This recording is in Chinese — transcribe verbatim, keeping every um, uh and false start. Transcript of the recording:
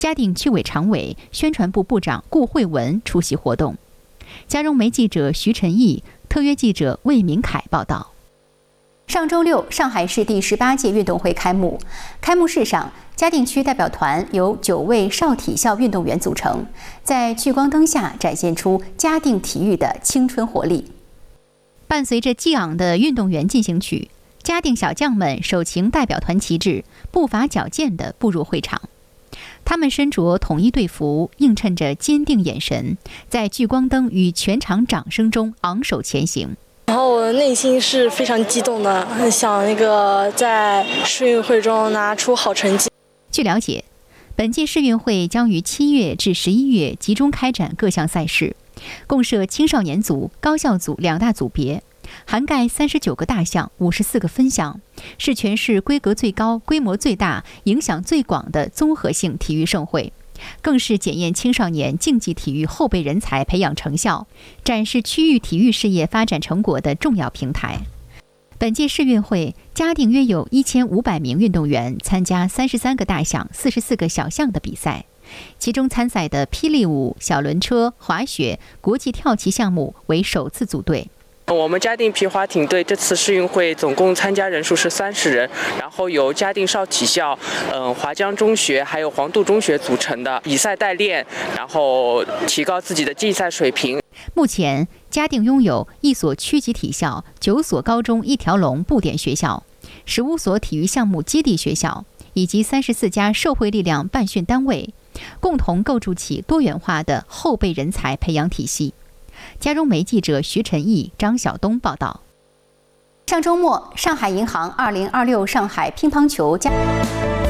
嘉定区委常委、宣传部部长顾慧文出席活动。嘉融媒记者徐晨毅、特约记者魏明凯报道。上周六，上海市第十八届运动会开幕。开幕式上，嘉定区代表团由九位少体校运动员组成，在聚光灯下展现出嘉定体育的青春活力。伴随着激昂的运动员进行曲，嘉定小将们手擎代表团旗帜，步伐矫健地步入会场。他们身着统一队服，映衬着坚定眼神，在聚光灯与全场掌声中昂首前行。 然后我的内心是非常激动的，很想那个在世运会中拿出好成绩。 据了解，本届世运会将于七月至十一月集中开展各项赛事，共设青少年组、高校组两大组别，涵盖三十九个大项、五十四个分项，是全市规格最高、规模最大、影响最广的综合性体育盛会。更是检验青少年竞技体育后备人才培养成效、展示区域体育事业发展成果的重要平台。本届世运会，嘉定约有一千五百名运动员参加三十三个大项、四十四个小项的比赛，其中参赛的霹雳舞、小轮车、滑雪、国际跳棋项目为首次组队。 我们嘉定皮划艇队这次世运会总共参加人数是三十人，然后由嘉定少体校、嗯华江中学还有黄渡中学组成的，比赛代练，然后提高自己的竞赛水平。 目前，嘉定拥有一所区级体校、九所高中一条龙布点学校、十五所体育项目基地学校以及三十四家社会力量办训单位，共同构筑起多元化的后备人才培养体系。嘉融媒记者徐晨毅、张晓东报道。上周末，上海银行二零二六上海乒乓球加。